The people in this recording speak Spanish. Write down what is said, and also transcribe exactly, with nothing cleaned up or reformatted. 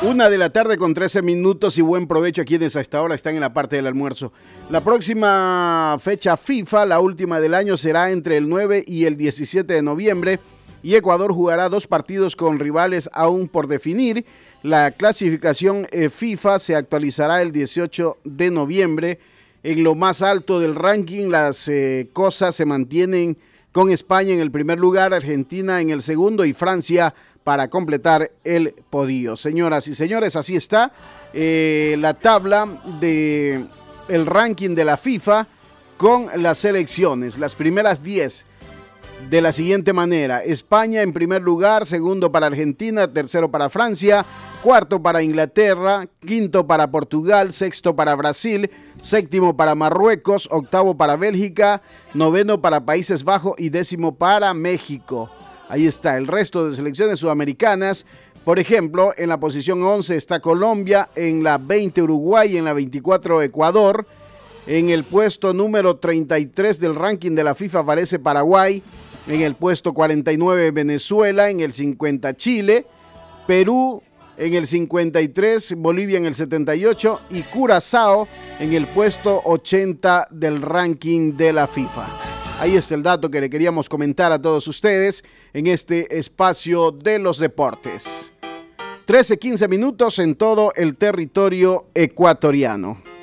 Una de la tarde con trece minutos y buen provecho a quienes a esta hora están en la parte del almuerzo. La próxima fecha FIFA, la última del año, será entre el nueve y el diecisiete de noviembre y Ecuador jugará dos partidos con rivales aún por definir. La clasificación eh, FIFA se actualizará el dieciocho de noviembre. En lo más alto del ranking las eh, cosas se mantienen con España en el primer lugar, Argentina en el segundo y Francia para completar el podio. Señoras y señores, así está eh, la tabla de el ranking de la FIFA con las selecciones. Las primeras diez de la siguiente manera: España en primer lugar, segundo para Argentina, tercero para Francia, cuarto para Inglaterra, quinto para Portugal, sexto para Brasil, séptimo para Marruecos, octavo para Bélgica, noveno para Países Bajos y décimo para México. Ahí está el resto de selecciones sudamericanas. Por ejemplo, en la posición once está Colombia, en la veinte Uruguay, en la veinticuatro Ecuador. En el puesto número treinta y tres del ranking de la FIFA aparece Paraguay. En el puesto cuarenta y nueve Venezuela, en el cincuenta Chile, Perú en el cincuenta y tres, Bolivia en el setenta y ocho y Curazao en el puesto ochenta del ranking de la FIFA. Ahí está el dato que le queríamos comentar a todos ustedes en este espacio de los deportes. trece quince minutos en todo el territorio ecuatoriano.